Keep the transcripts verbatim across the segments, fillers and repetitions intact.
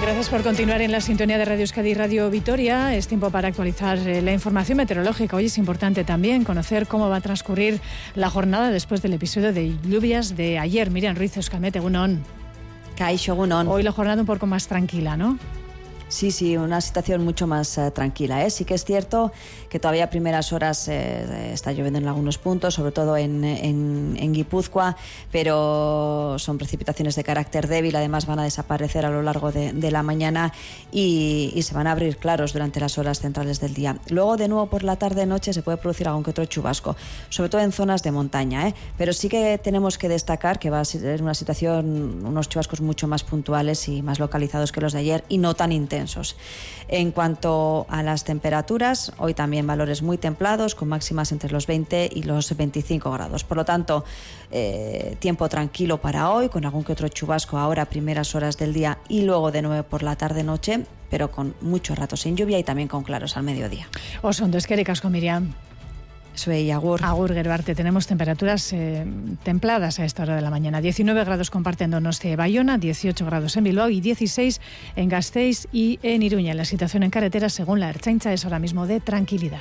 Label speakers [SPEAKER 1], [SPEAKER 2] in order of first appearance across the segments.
[SPEAKER 1] Gracias por continuar en la sintonía de Radio Euskadi y Radio Vitoria. Es tiempo para actualizar la información meteorológica. Hoy es importante también conocer cómo va a transcurrir la jornada después del episodio de lluvias de ayer. Miriam Ruiz, Euskalmet, egunon.
[SPEAKER 2] Kaixo, egunon.
[SPEAKER 1] Hoy la jornada un poco más tranquila, ¿no?
[SPEAKER 2] Sí, sí, una situación mucho más uh, tranquila, ¿eh? Sí que es cierto que todavía a primeras horas eh, está lloviendo en algunos puntos, sobre todo en, en, en Guipúzcoa, pero son precipitaciones de carácter débil, además van a desaparecer a lo largo de, de la mañana y, y se van a abrir claros durante las horas centrales del día. Luego, de nuevo, por la tarde-noche se puede producir algún que otro chubasco, sobre todo en zonas de montaña, ¿eh? Pero sí que tenemos que destacar que va a ser una situación, unos chubascos mucho más puntuales y más localizados que los de ayer y no tan intensos. En cuanto a las temperaturas, hoy también valores muy templados, con máximas entre los veinte y los veinticinco grados. Por lo tanto, eh, tiempo tranquilo para hoy, con algún que otro chubasco ahora a primeras horas del día y luego de nuevo por la tarde-noche, pero con muchos ratos sin lluvia y también con claros al mediodía.
[SPEAKER 1] Osondo, eskerrik asko, Miriam.
[SPEAKER 2] Soy Agur.
[SPEAKER 1] Agur, Gerbarte. Tenemos temperaturas eh, templadas a esta hora de la mañana. diecinueve grados comparten Donostia y Bayona, dieciocho grados en Bilbao y dieciséis en Gasteiz y en Iruña. La situación en carreteras, según la Ertzaintza, es ahora mismo de tranquilidad.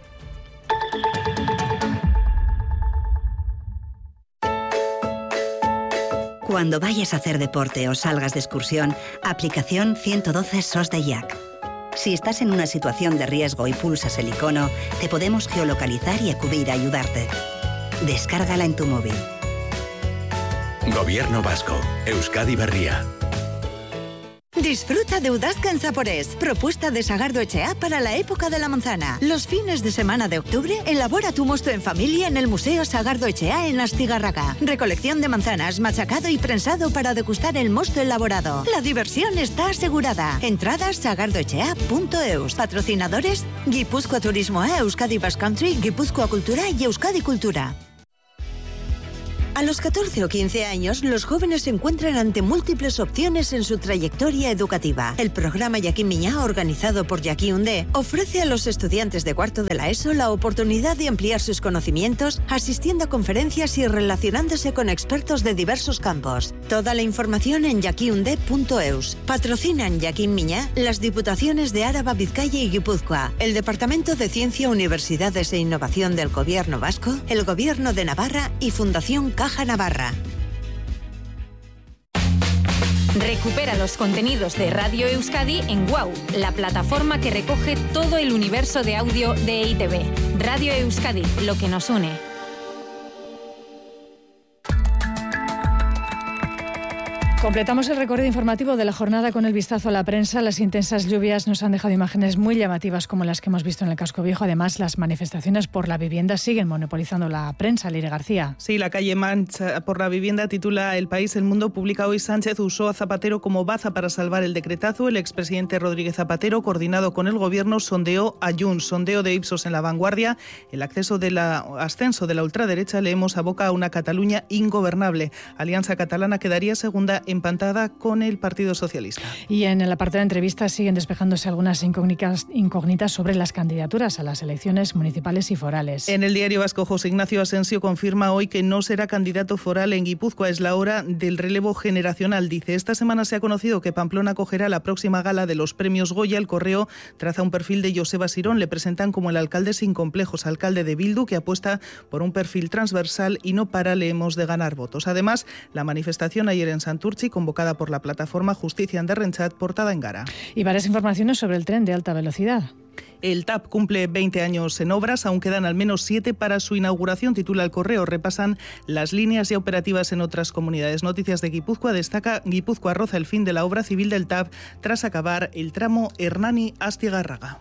[SPEAKER 3] Cuando vayas a hacer deporte o salgas de excursión, aplicación ciento doce S O S de I A C. Si estás en una situación de riesgo y pulsas el icono, te podemos geolocalizar y acudir a ayudarte. Descárgala en tu móvil.
[SPEAKER 4] Gobierno Vasco, Euskadi Berria.
[SPEAKER 5] Disfruta de Udazka en Zaporés, propuesta de Sagardo Echea para la época de la manzana. Los fines de semana de octubre, elabora tu mosto en familia en el Museo Sagardo Echea en Astigarraga. Recolección de manzanas, machacado y prensado para degustar el mosto elaborado. La diversión está asegurada. Entradas sagardoechea punto eus. Patrocinadores: Guipúzcoa Turismo, Euskadi Basque Country, Guipúzcoa Cultura y Euskadi Cultura. A los catorce o quince años, los jóvenes se encuentran ante múltiples opciones en su trayectoria educativa. El programa Jaquín Miñá, organizado por Jaquín Undé, ofrece a los estudiantes de cuarto de la ESO la oportunidad de ampliar sus conocimientos, asistiendo a conferencias y relacionándose con expertos de diversos campos. Toda la información en jaquiunde punto eus. Patrocinan Jaquín Miñá las Diputaciones de Áraba, Vizcaya y Guipúzcoa, el Departamento de Ciencia, Universidades e Innovación del Gobierno Vasco, el Gobierno de Navarra y Fundación Caja Navarra.
[SPEAKER 6] Recupera los contenidos de Radio Euskadi en WOW, la plataforma que recoge todo el universo de audio de E I Te Be. Radio Euskadi, lo que nos une.
[SPEAKER 1] Completamos el recorrido informativo de la jornada con el vistazo a la prensa. Las intensas lluvias nos han dejado imágenes muy llamativas como las que hemos visto en el Casco Viejo. Además, las manifestaciones por la vivienda siguen monopolizando la prensa. Leire García.
[SPEAKER 7] Sí, la calle Mancha por la vivienda titula El País. El Mundo publica hoy: Sánchez usó a Zapatero como baza para salvar el decretazo. El expresidente Rodríguez Zapatero, coordinado con el gobierno, sondeó a Junts. Sondeo de Ipsos en La Vanguardia. El acceso de la, ascenso de la ultraderecha, leemos, aboca a una Cataluña ingobernable. Alianza Catalana quedaría segunda en empatada con el Partido Socialista.
[SPEAKER 1] Y en el apartado de entrevistas siguen despejándose algunas incógnitas, incógnitas sobre las candidaturas a las elecciones municipales y forales.
[SPEAKER 7] En el Diario Vasco, José Ignacio Asensio confirma hoy que no será candidato foral en Guipúzcoa. Es la hora del relevo generacional, dice. Esta semana se ha conocido que Pamplona acogerá la próxima gala de los premios Goya. El Correo traza un perfil de Joseba Sirón. Le presentan como el alcalde sin complejos, alcalde de Bildu, que apuesta por un perfil transversal y no para, leemos, de ganar votos. Además, la manifestación ayer en Santurtzi, convocada por la plataforma Justicia Anderrenchat, portada en Gara.
[SPEAKER 1] Y varias informaciones sobre el tren de alta velocidad.
[SPEAKER 7] El T A V cumple veinte años en obras, aún quedan al menos siete para su inauguración, titula El Correo. Repasan las líneas ya operativas en otras comunidades. Noticias de Guipúzcoa destaca: Guipúzcoa roza el fin de la obra civil del T A V tras acabar el tramo Hernani-Astigarraga.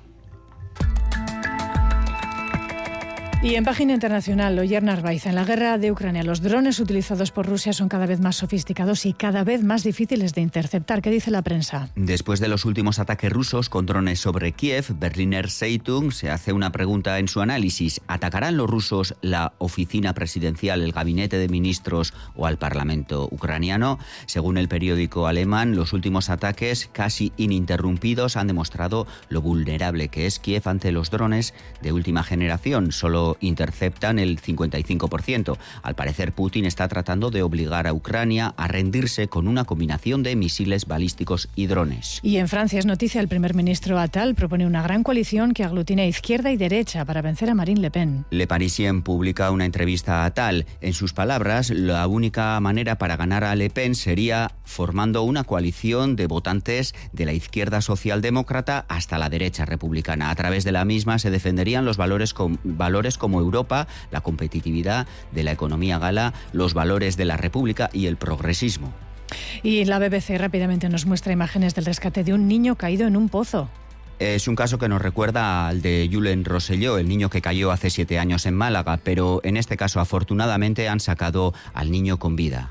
[SPEAKER 1] Y en página internacional, Oyer Narváez, en la guerra de Ucrania, los drones utilizados por Rusia son cada vez más sofisticados y cada vez más difíciles de interceptar. ¿Qué dice la prensa?
[SPEAKER 8] Después de los últimos ataques rusos con drones sobre Kiev, Berliner Zeitung se hace una pregunta en su análisis: ¿atacarán los rusos la oficina presidencial, el gabinete de ministros o al parlamento ucraniano? Según el periódico alemán, los últimos ataques, casi ininterrumpidos, han demostrado lo vulnerable que es Kiev ante los drones de última generación. Solo pero interceptan el cincuenta y cinco por ciento. Al parecer, Putin está tratando de obligar a Ucrania a rendirse con una combinación de misiles balísticos y drones.
[SPEAKER 1] Y en Francia es noticia, el primer ministro Attal propone una gran coalición que aglutina izquierda y derecha para vencer a Marine Le Pen.
[SPEAKER 8] Le Parisien publica una entrevista a Attal. En sus palabras, la única manera para ganar a Le Pen sería formando una coalición de votantes de la izquierda socialdemócrata hasta la derecha republicana. A través de la misma se defenderían los valores, com- valores como Europa, la competitividad de la economía gala, los valores de la República y el progresismo.
[SPEAKER 1] Y la B B C rápidamente nos muestra imágenes del rescate de un niño caído en un pozo.
[SPEAKER 8] Es un caso que nos recuerda al de Julen Rosselló, el niño que cayó hace siete años en Málaga, pero en este caso afortunadamente han sacado al niño con vida.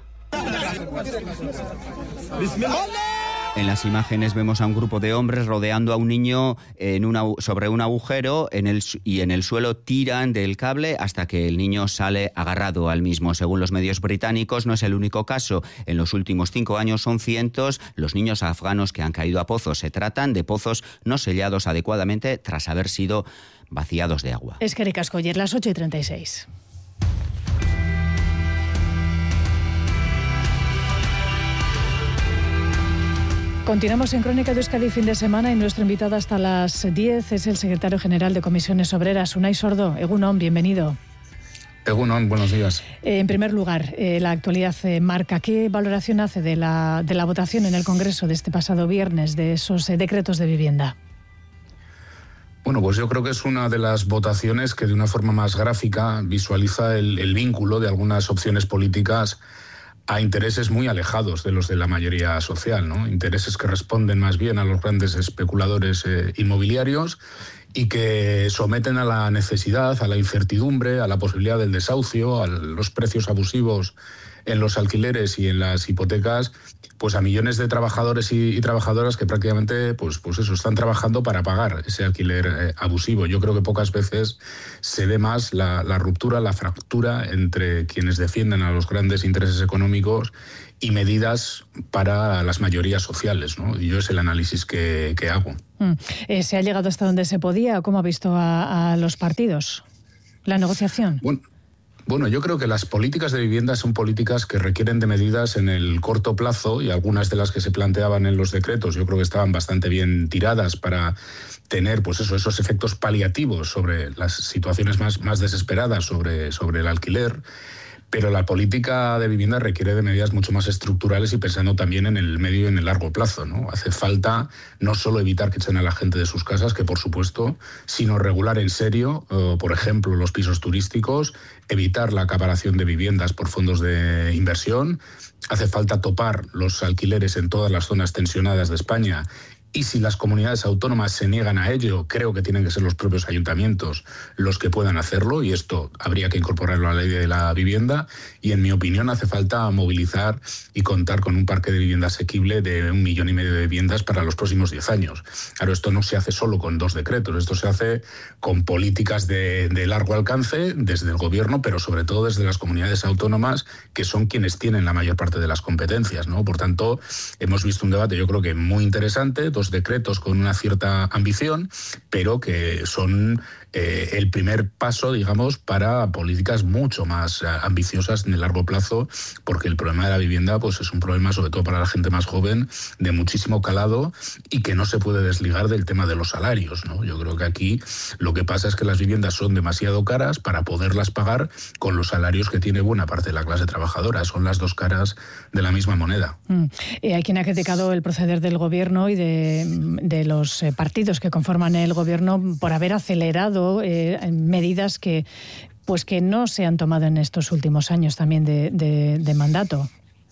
[SPEAKER 8] En las imágenes vemos a un grupo de hombres rodeando a un niño en una, sobre un agujero en el, y en el suelo tiran del cable hasta que el niño sale agarrado al mismo. Según los medios británicos, no es el único caso. En los últimos cinco años son cientos los niños afganos que han caído a pozos. Se tratan de pozos no sellados adecuadamente tras haber sido vaciados de agua.
[SPEAKER 1] Eskerrik asko, ayer las ocho y treinta y seis. Continuamos en Crónica de Euskadi fin de semana y nuestro invitado hasta las diez es el secretario general de Comisiones Obreras, Unai Sordo. Egunon, bienvenido.
[SPEAKER 9] Egunon, buenos días.
[SPEAKER 1] Eh, en primer lugar, eh, la actualidad eh, marca. ¿Qué valoración hace de la, de la votación en el Congreso de este pasado viernes de esos eh, decretos de vivienda?
[SPEAKER 9] Bueno, pues yo creo que es una de las votaciones que de una forma más gráfica visualiza el, el vínculo de algunas opciones políticas a intereses muy alejados de los de la mayoría social, ¿no? Intereses que responden más bien a los grandes especuladores eh, inmobiliarios y que someten a la necesidad, a la incertidumbre, a la posibilidad del desahucio, a los precios abusivos en los alquileres y en las hipotecas, pues a millones de trabajadores y, y trabajadoras que prácticamente pues, pues eso, están trabajando para pagar ese alquiler eh, abusivo. Yo creo que pocas veces se ve más la, la ruptura, la fractura entre quienes defienden a los grandes intereses económicos y medidas para las mayorías sociales, ¿no? Y yo es el análisis que, que hago.
[SPEAKER 1] Mm. Eh, ¿Se ha llegado hasta donde se podía? ¿Cómo ha visto a, a los partidos la negociación?
[SPEAKER 9] Bueno, Bueno, yo creo que las políticas de vivienda son políticas que requieren de medidas en el corto plazo y algunas de las que se planteaban en los decretos yo creo que estaban bastante bien tiradas para tener pues eso, esos efectos paliativos sobre las situaciones más, más desesperadas sobre, sobre el alquiler. Pero la política de vivienda requiere de medidas mucho más estructurales y pensando también en el medio y en el largo plazo, ¿no? Hace falta no solo evitar que echen a la gente de sus casas, que por supuesto, sino regular en serio, eh, por ejemplo, los pisos turísticos, evitar la acaparación de viviendas por fondos de inversión. Hace falta topar los alquileres en todas las zonas tensionadas de España. Y si las comunidades autónomas se niegan a ello, creo que tienen que ser los propios ayuntamientos los que puedan hacerlo, y esto habría que incorporarlo a la ley de la vivienda. Y en mi opinión hace falta movilizar y contar con un parque de vivienda asequible de un millón y medio de viviendas para los próximos diez años. Claro, esto no se hace solo con dos decretos, esto se hace con políticas de, de largo alcance desde el gobierno, pero sobre todo desde las comunidades autónomas, que son quienes tienen la mayor parte de las competencias, ¿no? Por tanto, hemos visto un debate yo creo que muy interesante, decretos con una cierta ambición, pero que son eh, el primer paso, digamos, para políticas mucho más eh, ambiciosas en el largo plazo, porque el problema de la vivienda pues es un problema, sobre todo para la gente más joven, de muchísimo calado y que no se puede desligar del tema de los salarios, ¿no? Yo creo que aquí lo que pasa es que las viviendas son demasiado caras para poderlas pagar con los salarios que tiene buena parte de la clase trabajadora. Son las dos caras de la misma moneda.
[SPEAKER 1] Mm. Eh, hay quien ha criticado el proceder del gobierno y de de los partidos que conforman el gobierno por haber acelerado eh, medidas que, pues que no se han tomado en estos últimos años también de, de, de mandato.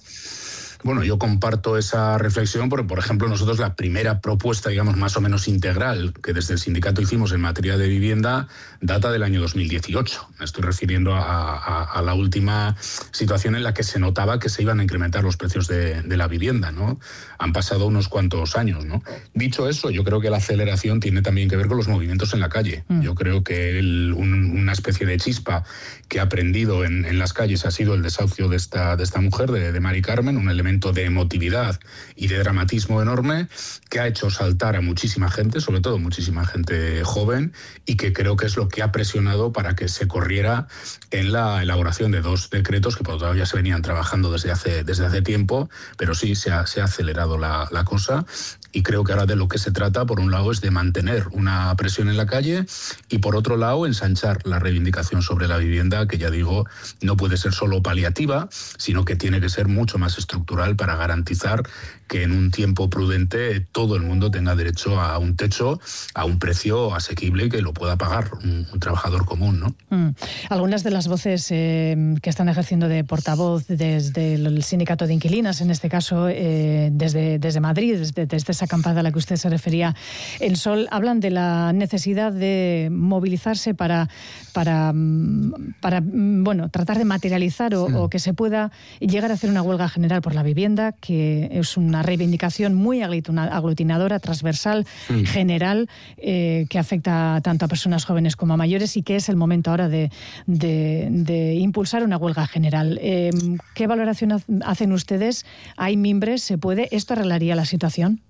[SPEAKER 9] Bueno, yo comparto esa reflexión porque, por ejemplo, nosotros la primera propuesta, digamos, más o menos integral que desde el sindicato hicimos en materia de vivienda data del año dos mil dieciocho. Me estoy refiriendo a, a, a la última situación en la que se notaba que se iban a incrementar los precios de, de la vivienda, ¿no? Han pasado unos cuantos años, ¿no? Dicho eso, yo creo que la aceleración tiene también que ver con los movimientos en la calle. Mm. Yo creo que el, un, una especie de chispa que ha prendido en, en las calles ha sido el desahucio de esta, de esta mujer, de, de Mari Carmen, un elemento momento de emotividad y de dramatismo enorme que ha hecho saltar a muchísima gente, sobre todo muchísima gente joven, y que creo que es lo que ha presionado para que se corriera en la elaboración de dos decretos que todavía se venían trabajando desde hace, desde hace tiempo, pero sí se ha, se ha acelerado la, la cosa. Y creo que ahora de lo que se trata, por un lado, es de mantener una presión en la calle y, por otro lado, ensanchar la reivindicación sobre la vivienda, que ya digo, no puede ser solo paliativa, sino que tiene que ser mucho más estructural para garantizar que en un tiempo prudente todo el mundo tenga derecho a un techo, a un precio asequible y que lo pueda pagar un, un trabajador común, ¿no?
[SPEAKER 1] Mm. Algunas de las voces eh, que están ejerciendo de portavoz desde el sindicato de inquilinas, en este caso eh, desde, desde Madrid, desde, desde esa acampada a la que usted se refería, El Sol, hablan de la necesidad de movilizarse para, para, para bueno, tratar de materializar o, sí. o que se pueda llegar a hacer una huelga general por la vivienda, que es una reivindicación muy aglutinadora, transversal, sí. general, eh, que afecta tanto a personas jóvenes como a mayores y que es el momento ahora de, de, de impulsar una huelga general. Eh, ¿Qué valoración hacen ustedes? ¿Hay mimbres? ¿Se puede? ¿Esto arreglaría la situación?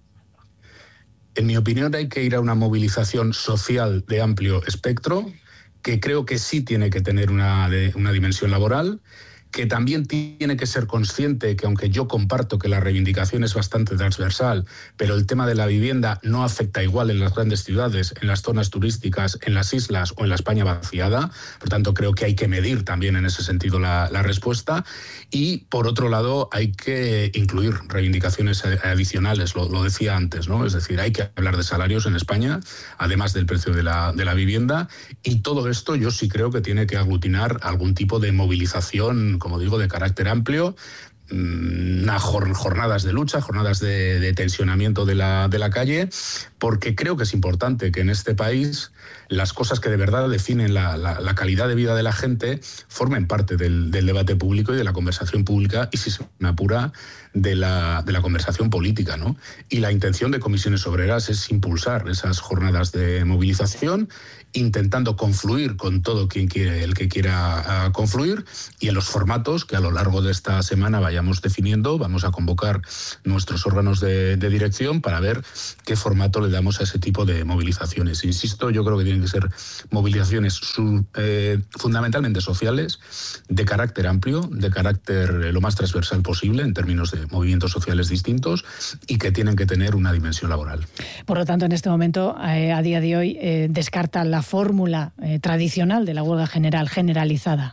[SPEAKER 9] En mi opinión, hay que ir a una movilización social de amplio espectro, que creo que sí tiene que tener una, de, una dimensión laboral, que también tiene que ser consciente que, aunque yo comparto que la reivindicación es bastante transversal, pero el tema de la vivienda no afecta igual en las grandes ciudades, en las zonas turísticas, en las islas o en la España vaciada. Por tanto, creo que hay que medir también en ese sentido la, la respuesta. Y, por otro lado, hay que incluir reivindicaciones adicionales, lo, lo decía antes, ¿no? Es decir, hay que hablar de salarios en España, además del precio de la, de la vivienda. Y todo esto yo sí creo que tiene que aglutinar algún tipo de movilización, como digo, de carácter amplio, unas jornadas de lucha, jornadas de, de tensionamiento de la, de la calle, porque creo que es importante que en este país las cosas que de verdad definen la, la, la calidad de vida de la gente formen parte del, del debate público y de la conversación pública, y si se me apura, de la, de la conversación política, ¿no? Y la intención de Comisiones Obreras es impulsar esas jornadas de movilización, intentando confluir con todo quien quiere, el que quiera uh, confluir, y en los formatos que a lo largo de esta semana vayamos definiendo, vamos a convocar nuestros órganos de, de dirección para ver qué formato le damos a ese tipo de movilizaciones. Insisto, yo creo que tienen que ser movilizaciones su, eh, fundamentalmente sociales, de carácter amplio, de carácter eh, lo más transversal posible en términos de movimientos sociales distintos, y que tienen que tener una dimensión laboral.
[SPEAKER 1] Por lo tanto, en este momento, eh, a día de hoy, eh, descarta la fórmula eh, tradicional de la huelga general, generalizada.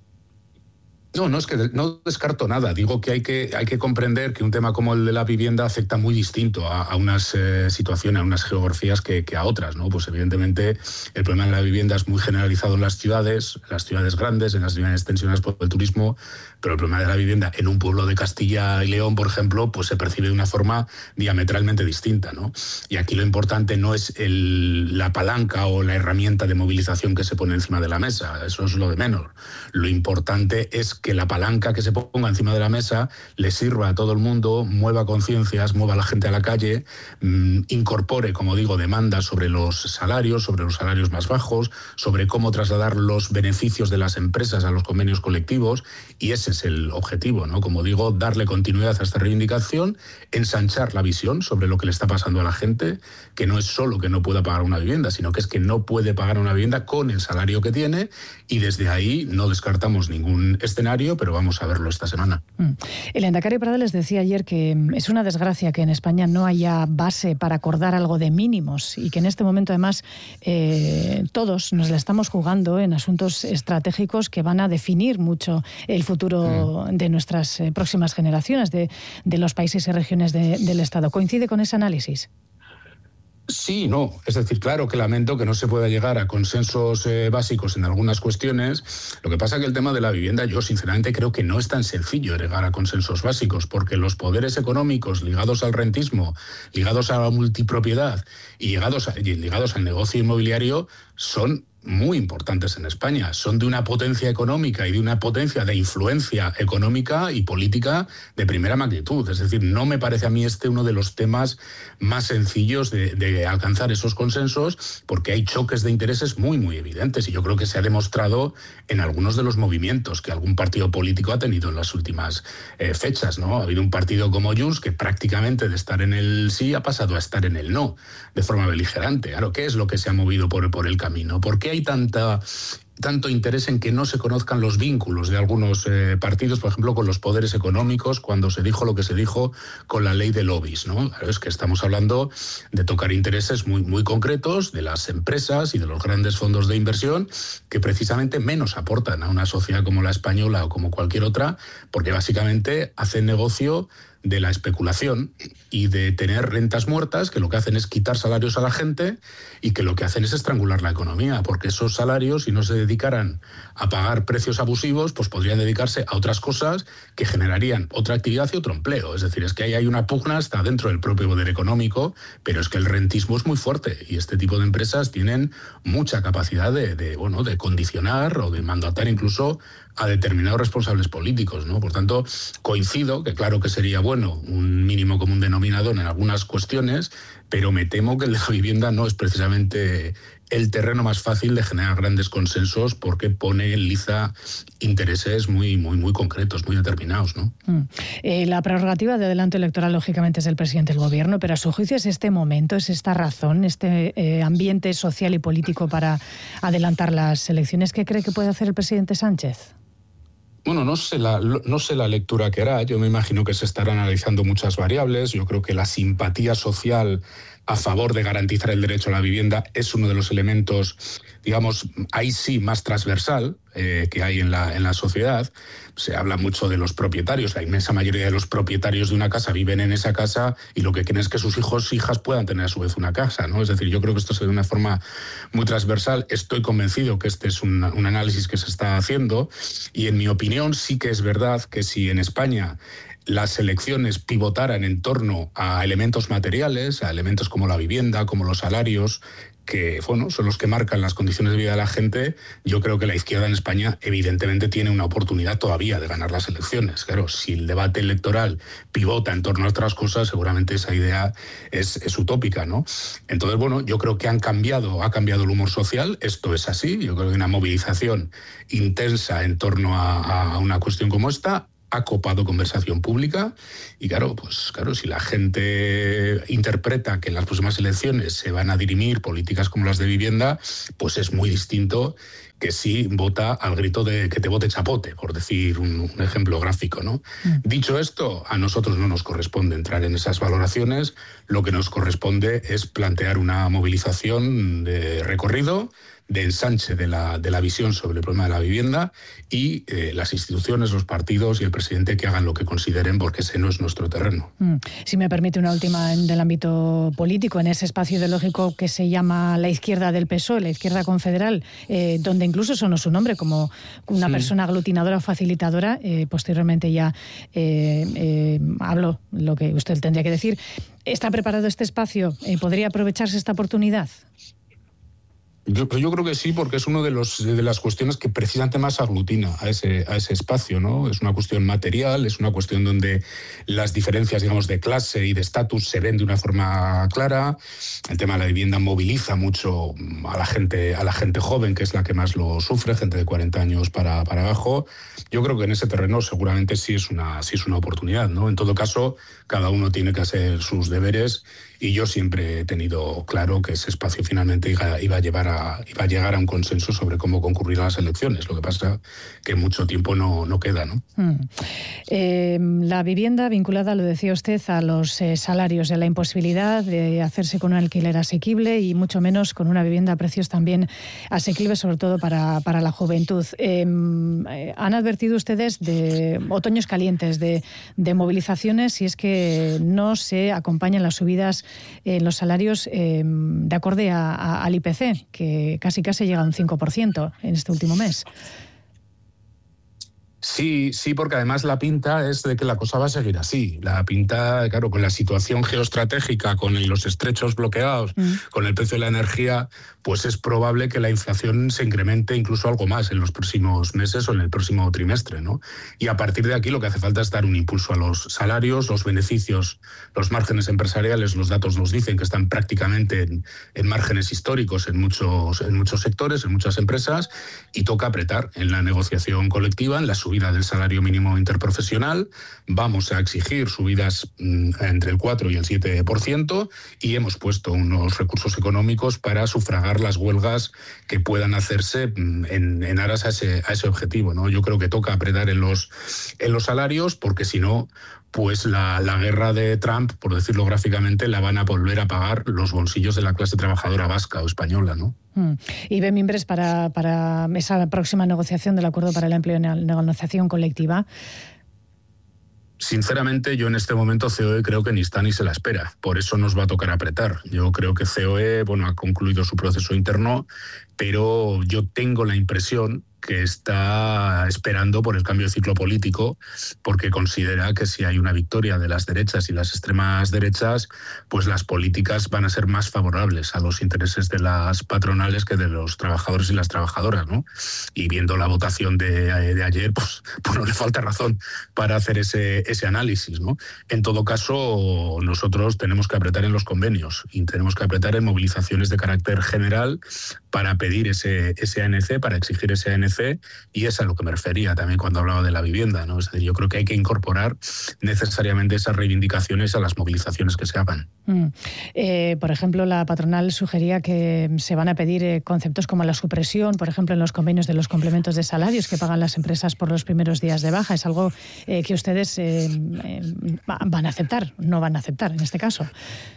[SPEAKER 9] No, no es que no descarto nada. Digo que hay que hay que comprender que un tema como el de la vivienda afecta muy distinto a, a unas eh, situaciones, a unas geografías que, que a otras, ¿no? Pues evidentemente el problema de la vivienda es muy generalizado en las ciudades, en las ciudades grandes, en las ciudades tensionadas por el turismo, pero el problema de la vivienda en un pueblo de Castilla y León, por ejemplo, pues se percibe de una forma diametralmente distinta, ¿no? Y aquí lo importante no es el, la palanca o la herramienta de movilización que se pone encima de la mesa, eso es lo de menos. Lo importante es que la palanca que se ponga encima de la mesa le sirva a todo el mundo, mueva conciencias, mueva a la gente a la calle, mmm, incorpore, como digo, demandas sobre los salarios, sobre los salarios más bajos, sobre cómo trasladar los beneficios de las empresas a los convenios colectivos, y ese es el objetivo, ¿no? Como digo, darle continuidad a esta reivindicación, ensanchar la visión sobre lo que le está pasando a la gente, que no es solo que no pueda pagar una vivienda, sino que es que no puede pagar una vivienda con el salario que tiene, y desde ahí no descartamos ningún escenario, pero vamos a verlo esta semana.
[SPEAKER 1] El Endacari Prada les decía ayer que es una desgracia que en España no haya base para acordar algo de mínimos, y que en este momento además eh, todos nos la estamos jugando en asuntos estratégicos que van a definir mucho el futuro mm. de nuestras eh, próximas generaciones, de, de los países y regiones de, del Estado. ¿Coincide con ese análisis?
[SPEAKER 9] Sí, no. Es decir, claro que lamento que no se pueda llegar a consensos eh, básicos en algunas cuestiones. Lo que pasa es que el tema de la vivienda, yo sinceramente creo que no es tan sencillo llegar a consensos básicos, porque los poderes económicos ligados al rentismo, ligados a la multipropiedad y ligados, a, y ligados al negocio inmobiliario son muy importantes en España. Son de una potencia económica y de una potencia de influencia económica y política de primera magnitud. Es decir, no me parece a mí este uno de los temas más sencillos de, de alcanzar esos consensos, porque hay choques de intereses muy, muy evidentes. Y yo creo que se ha demostrado en algunos de los movimientos que algún partido político ha tenido en las últimas eh, fechas, ¿no? Ha habido un partido como Junts que prácticamente de estar en el sí ha pasado a estar en el no, de forma beligerante. Claro, ¿qué es lo que se ha movido por, por el camino? ¿Por qué hay tanta, tanto interés en que no se conozcan los vínculos de algunos eh, partidos, por ejemplo, con los poderes económicos, cuando se dijo lo que se dijo con la ley de lobbies, ¿no? Claro, es que estamos hablando de tocar intereses muy, muy concretos de las empresas y de los grandes fondos de inversión que precisamente menos aportan a una sociedad como la española o como cualquier otra, porque básicamente hacen negocio de la especulación y de tener rentas muertas que lo que hacen es quitar salarios a la gente y que lo que hacen es estrangular la economía, porque esos salarios, si no se dedicaran a pagar precios abusivos, pues podrían dedicarse a otras cosas que generarían otra actividad y otro empleo. Es decir, es que ahí hay una pugna hasta dentro del propio poder económico, pero es que el rentismo es muy fuerte y este tipo de empresas tienen mucha capacidad de, de, bueno, de condicionar o de mandatar incluso a determinados responsables políticos, ¿no? Por tanto, coincido que claro que sería bueno un mínimo común denominador en algunas cuestiones, pero me temo que el de la vivienda no es precisamente el terreno más fácil de generar grandes consensos, porque pone en liza intereses muy, muy, muy concretos, muy determinados, ¿no?
[SPEAKER 1] Mm. Eh, la prerrogativa de adelanto electoral, lógicamente, es del presidente del Gobierno, pero a su juicio es este momento, es esta razón, este eh, ambiente social y político para adelantar las elecciones. ¿Qué cree que puede hacer el presidente Sánchez?
[SPEAKER 9] Bueno, no sé, la, no sé la lectura que hará. Yo me imagino que se estarán analizando muchas variables. Yo creo que la simpatía social a favor de garantizar el derecho a la vivienda es uno de los elementos, digamos, ahí sí más transversal eh, que hay en la, en la sociedad. Se habla mucho de los propietarios. La inmensa mayoría de los propietarios de una casa viven en esa casa y lo que quieren es que sus hijos e hijas puedan tener a su vez una casa, ¿no? Es decir, yo creo que esto es de una forma muy transversal. Estoy convencido que este es un, un análisis que se está haciendo y, en mi opinión, sí que es verdad que si en España las elecciones pivotaran en torno a elementos materiales, a elementos como la vivienda, como los salarios, que bueno, son los que marcan las condiciones de vida de la gente, yo creo que la izquierda en España evidentemente tiene una oportunidad todavía de ganar las elecciones. Claro, si el debate electoral pivota en torno a otras cosas, seguramente esa idea es, es utópica, ¿no? Entonces, bueno, yo creo que han cambiado, ha cambiado el humor social, esto es así, yo creo que una movilización intensa en torno a, a una cuestión como esta ha copado conversación pública y claro, pues claro, si la gente interpreta que en las próximas elecciones se van a dirimir políticas como las de vivienda, pues es muy distinto que si vota al grito de que te vote chapote, por decir un, un ejemplo gráfico, ¿no? Mm. Dicho esto, a nosotros no nos corresponde entrar en esas valoraciones, lo que nos corresponde es plantear una movilización de recorrido, de ensanche de la, de la visión sobre el problema de la vivienda y eh, las instituciones, los partidos y el presidente que hagan lo que consideren, porque ese no es nuestro terreno.
[SPEAKER 1] Mm. Si me permite una última en, del ámbito político, en ese espacio ideológico que se llama la izquierda del P S O E, la izquierda confederal, eh, donde incluso sonó su nombre como una sí. persona aglutinadora o facilitadora, eh, posteriormente ya eh, eh, hablo lo que usted tendría que decir. ¿Está preparado este espacio? Eh, ¿Podría aprovecharse esta oportunidad?
[SPEAKER 9] Yo, yo creo que sí, porque es una de, los, de las cuestiones que precisamente más aglutina a ese, a ese espacio, ¿no? Es una cuestión material, es una cuestión donde las diferencias, digamos, de clase y de estatus se ven de una forma clara. El tema de la vivienda moviliza mucho a la gente, a la gente joven, que es la que más lo sufre, gente de cuarenta años para, para abajo. Yo creo que en ese terreno seguramente sí es una, sí es una oportunidad, ¿no? En todo caso, cada uno tiene que hacer sus deberes y yo siempre he tenido claro que ese espacio finalmente iba, iba a llevar a, iba a llegar a un consenso sobre cómo concurrir a las elecciones. Lo que pasa que mucho tiempo no, no queda, ¿no?
[SPEAKER 1] Mm. Eh, la vivienda vinculada, lo decía usted, a los eh, salarios, de la imposibilidad de hacerse con un alquiler asequible y mucho menos con una vivienda a precios también asequibles, sobre todo para, para la juventud. Eh, ¿Han advertido ustedes de otoños calientes, de, de movilizaciones, si es que no se acompañan las subidas en los salarios eh, de acorde a, a, al I P C, que casi casi llega a un cinco por ciento en este último mes?
[SPEAKER 9] Sí, sí, porque además la pinta es de que la cosa va a seguir así. La pinta, claro, con la situación geoestratégica, con los estrechos bloqueados, mm. con el precio de la energía, pues es probable que la inflación se incremente incluso algo más en los próximos meses o en el próximo trimestre, ¿no? Y a partir de aquí lo que hace falta es dar un impulso a los salarios, los beneficios, los márgenes empresariales. Los datos nos dicen que están prácticamente en, en márgenes históricos en muchos, en muchos sectores, en muchas empresas, y toca apretar en la negociación colectiva, en la subida del salario mínimo interprofesional. Vamos a exigir subidas mmm, entre el cuatro y el siete por ciento y hemos puesto unos recursos económicos para sufragar las huelgas que puedan hacerse mmm, en, en aras a ese, a ese objetivo, ¿no? Yo creo que toca apretar en los, en los salarios, porque si no, pues la, la guerra de Trump, por decirlo gráficamente, la van a volver a pagar los bolsillos de la clase trabajadora vasca o española, ¿no?
[SPEAKER 1] Mm. Y ve mimbres para, para esa próxima negociación del acuerdo para el empleo y la negociación colectiva.
[SPEAKER 9] Sinceramente, yo en este momento C O E creo que ni está ni se la espera. Por eso nos va a tocar apretar. Yo creo que C O E, bueno, ha concluido su proceso interno, pero yo tengo la impresión que está esperando por el cambio de ciclo político, porque considera que si hay una victoria de las derechas y las extremas derechas, pues las políticas van a ser más favorables a los intereses de las patronales que de los trabajadores y las trabajadoras, ¿no? Y viendo la votación de, de ayer, pues, pues no le falta razón para hacer ese, ese análisis, ¿no? En todo caso, nosotros tenemos que apretar en los convenios y tenemos que apretar en movilizaciones de carácter general para pedir ese, ese A N C, para exigir ese A N C, y es a lo que me refería también cuando hablaba de la vivienda, ¿no? Es decir, yo creo que hay que incorporar necesariamente esas reivindicaciones a las movilizaciones que se hagan.
[SPEAKER 1] Mm. Eh, por ejemplo, la patronal sugería que se van a pedir eh, conceptos como la supresión, por ejemplo, en los convenios de los complementos de salarios que pagan las empresas por los primeros días de baja. Es algo eh, que ustedes eh, eh, van a aceptar, no van a aceptar en este caso.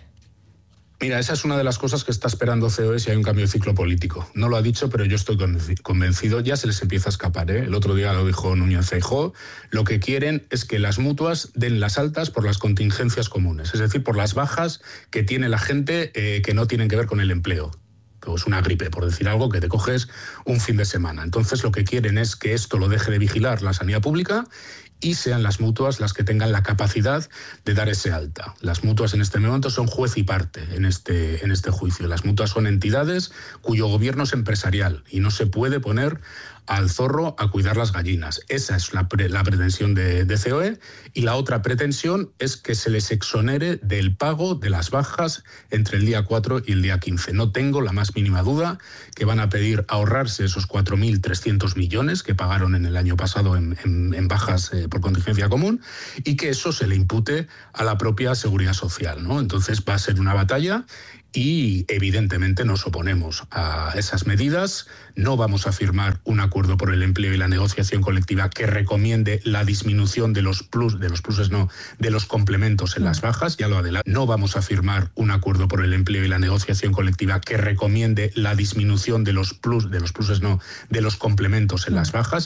[SPEAKER 9] Mira, esa es una de las cosas que está esperando C O E si hay un cambio de ciclo político. No lo ha dicho, pero yo estoy convencido, ya se les empieza a escapar, ¿eh? El otro día lo dijo Núñez Feijóo, lo que quieren es que las mutuas den las altas por las contingencias comunes, es decir, por las bajas que tiene la gente eh, que no tienen que ver con el empleo. Pues una gripe, por decir algo, que te coges un fin de semana. Entonces lo que quieren es que esto lo deje de vigilar la sanidad pública y sean las mutuas las que tengan la capacidad de dar ese alta. Las mutuas en este momento son juez y parte en este, en este juicio. Las mutuas son entidades cuyo gobierno es empresarial y no se puede poner al zorro a cuidar las gallinas. Esa es la, pre, la pretensión de, de C O E, y la otra pretensión es que se les exonere del pago de las bajas entre el día cuatro y el día quince. No tengo la más mínima duda que van a pedir ahorrarse esos cuatro mil trescientos millones que pagaron en el año pasado en, en, en bajas eh, por contingencia común, y que eso se le impute a la propia seguridad social, ¿no? Entonces va a ser una batalla y evidentemente nos oponemos a esas medidas. No vamos a firmar un acuerdo por el empleo y la negociación colectiva que recomiende la disminución de los plus, de los pluses no, de los complementos en las bajas, ya lo adelanto. No vamos a firmar un acuerdo por el empleo y la negociación colectiva que recomiende la disminución de los plus, de los pluses no, de los complementos en las bajas.